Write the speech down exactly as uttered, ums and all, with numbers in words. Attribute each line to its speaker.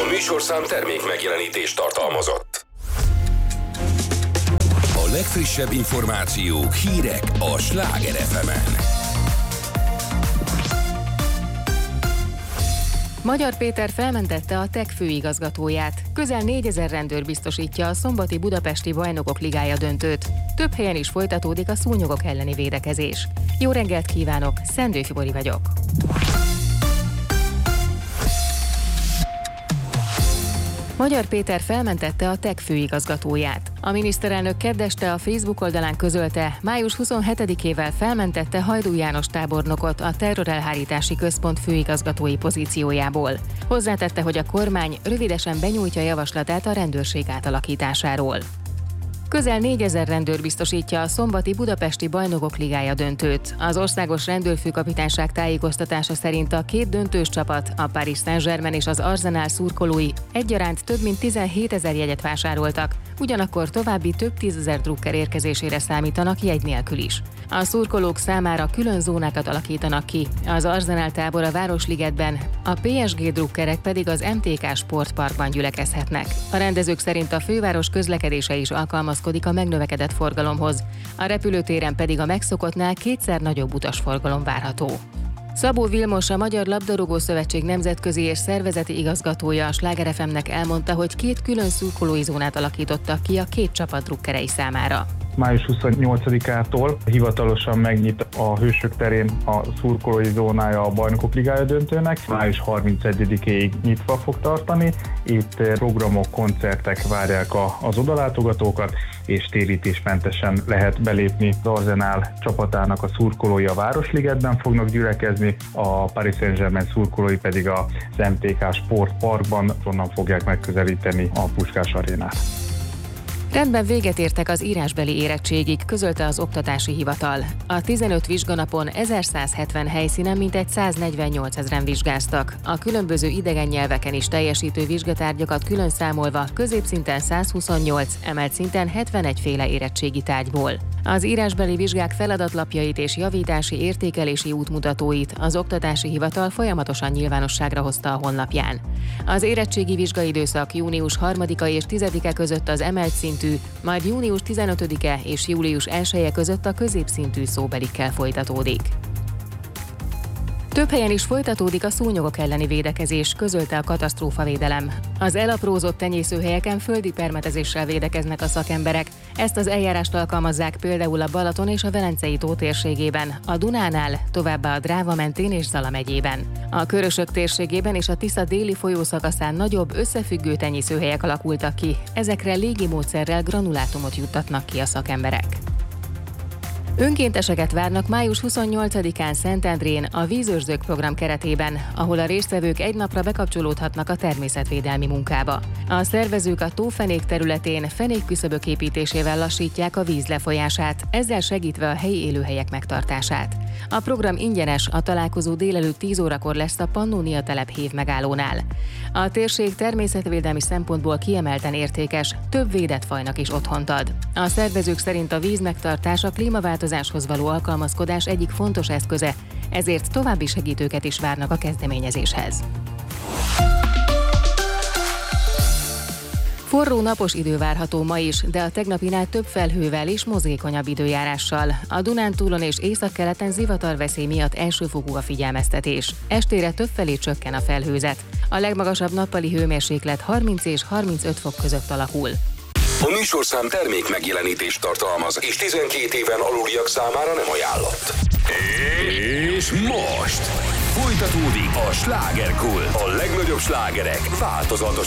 Speaker 1: műsorszám termék megjelenítést tartalmazott. A legfrissebb információk, hírek a Sláger ef emen.
Speaker 2: Magyar Péter felmentette a TEK főigazgatóját. Közel négyezer rendőr biztosítja a szombati budapesti Bajnokok Ligája döntőt. Több helyen is folytatódik a szúnyogok elleni védekezés. Jó reggelt kívánok, Szendő Fibori vagyok. Magyar Péter felmentette a TEK főigazgatóját. A miniszterelnök kedd este a Facebook oldalán közölte, május huszonhetedikével felmentette Hajdú János tábornokot a Terrorelhárítási Központ főigazgatói pozíciójából. Hozzátette, hogy a kormány rövidesen benyújtja javaslatát a rendőrség átalakításáról. Közel négyezer rendőr biztosítja a szombati budapesti Bajnokok Ligája döntőt. Az országos rendőrfőkapitányság tájékoztatása szerint a két döntős csapat, a Paris Saint-Germain és az Arsenal szurkolói egyaránt több mint tizenhétezer jegyet vásároltak, ugyanakkor további több tízezer drukker érkezésére számítanak jegy nélkül is. A szurkolók számára külön zónákat alakítanak ki, az Arsenal tábor a Városligetben, a pé es gé drukkerek pedig az em té ká Sportparkban gyülekezhetnek. A rendezők szerint a főváros közlekedése is alkalmazkodik a megnövekedett forgalomhoz, a repülőtéren pedig a megszokottnál kétszer nagyobb utasforgalom várható. Szabó Vilmos, a Magyar Labdarúgó Szövetség nemzetközi és szervezeti igazgatója a Sláger ef emnek elmondta, hogy két külön szurkolói zónát alakítottak ki a két csapat drukkerei számára.
Speaker 3: május huszonnyolcadikától hivatalosan megnyit a Hősök terén a szurkolói zónája a Bajnokok Ligája döntőnek. május harmincegyedikéig nyitva fog tartani. Itt programok, koncertek várják a, az odalátogatókat, és térítésmentesen lehet belépni. Az Arsenal csapatának a szurkolói a Városligetben fognak gyülekezni, a Paris Saint-Germain szurkolói pedig az em té ká Sportparkban, onnan fogják megközelíteni a Puskás arénát.
Speaker 2: Rendben véget értek az írásbeli érettségig, közölte az Oktatási Hivatal. A tizenöt vizsganapon ezerszázhetven helyszínen mintegy száznegyvennyolcezren vizsgáztak. A különböző idegen nyelveken is teljesítő vizsgatárgyakat külön számolva középszinten százhuszonnyolc, emelt szinten hetvenegy féle érettségi tárgyból. Az írásbeli vizsgák feladatlapjait és javítási értékelési útmutatóit az Oktatási Hivatal folyamatosan nyilvánosságra hozta a honlapján. Az érettségi vizsgaidőszak június harmadika és tizedike között az emelt szintű, majd június tizenötödike és július elseje között a középszintű szóbelikkel folytatódik. Több helyen is folytatódik a szúnyogok elleni védekezés, közölte a katasztrófavédelem. Az elaprózott tenyészőhelyeken földi permetezéssel védekeznek a szakemberek. Ezt az eljárást alkalmazzák például a Balaton és a Velencei tó térségében, a Dunánál, továbbá a Dráva mentén és Zala megyében. A Körösök térségében és a Tisza déli folyószakaszán nagyobb összefüggő tenyészőhelyek alakultak ki. Ezekre légi módszerrel granulátumot juttatnak ki a szakemberek. Önkénteseket várnak május huszonnyolcadikán Szentendrén a Vízőrzők program keretében, ahol a résztvevők egy napra bekapcsolódhatnak a természetvédelmi munkába. A szervezők a tófenék területén fenékküszöbök építésével lassítják a víz lefolyását, ezzel segítve a helyi élőhelyek megtartását. A program ingyenes, a találkozó délelőtt tíz órakor lesz a Pannónia telep hév megállónál. A térség természetvédelmi szempontból kiemelten értékes, több védett fajnak is otthont ad. A szervezők szerint a víz megtartás a klímaváltozáshoz való alkalmazkodás egyik fontos eszköze, ezért további segítőket is várnak a kezdeményezéshez. Forró napos idő várható ma is, de a tegnapinál több felhővel és mozgékonyabb időjárással. A Dunántúlon és északkeleten zivatarveszély miatt elsőfokú a figyelmeztetés. Estére többfelé csökken a felhőzet. A legmagasabb nappali hőmérséklet harminc és harmincöt fok között alakul.
Speaker 1: A műsorszám termék megjelenítést tartalmaz, és tizenkét éven aluliak számára nem ajánlott. És most folytatódik a Slágerkult. A legnagyobb slágerek változatos